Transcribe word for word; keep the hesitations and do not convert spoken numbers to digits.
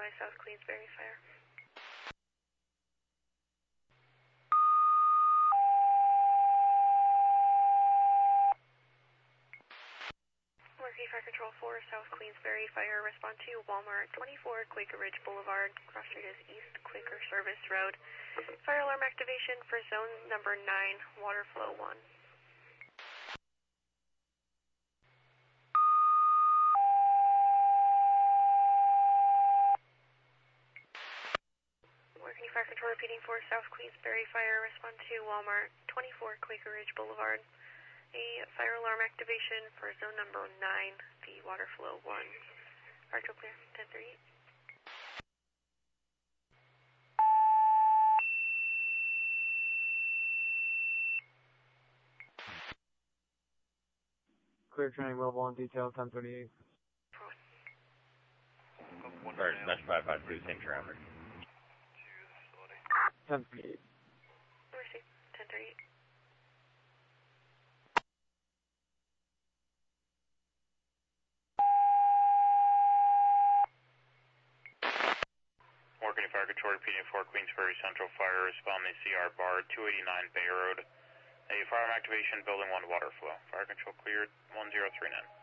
by South Queensbury Fire. Mercury Fire Control four, South Queensbury Fire, respond to Walmart twenty-four, Quaker Ridge Boulevard, cross street is East Quaker Service Road. Fire alarm activation for zone number nine, water flow one. Mercury Fire Control repeating for South Queensbury Fire, respond to Walmart twenty-four, Quaker Ridge Boulevard. A fire alarm activation for zone number nine, the water flow one. Fire control clear, ten thirty-eight. Clear training level one, detail ten thirty-eight. Alright, Metro five five two, same traffic. ten thirty-eight. Mercy, ten thirty-eight. Mercury Fire Control repeating for Queensbury Central Fire, respond to C R Bar two eighty-nine Bay Road. A fire activation, building one water flow. Fire control cleared, one zero three nine.